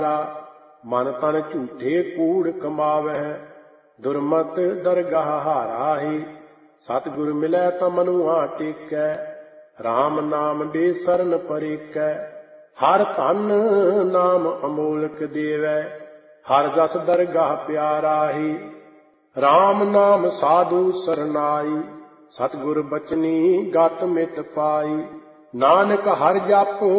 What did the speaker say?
ਮਨ ਤਨ ਝੂਠੇ ਕੂੜ ਕਮਾਵਹਿ, ਦੁਰਮਤ ਦਰਗਾਹ ਹਾਰਾਹੀ। ਸਤਿਗੁਰ ਮਿਲੈ ਤਾਂ ਮਨੁਆ ਟੇਕੈ, ਰਾਮ ਨਾਮ ਬੇਸਰਨ ਪਰੇਕੈ। ਹਰ ਧਨ ਨਾਮ ਅਮੋਲਕ ਦੇਵੈ, ਹਰ ਜਸ ਦਰਗਾਹ ਪਿਆਰਾਹੀ। ਰਾਮ ਨਾਮ ਸਾਧੂ ਸਰਨਾਈ, ਸਤਿਗੁਰ ਬਚਨੀ ਗਤ ਮਿਤ ਪਾਈ। ਨਾਨਕ ਹਰਿ ਜਪੁ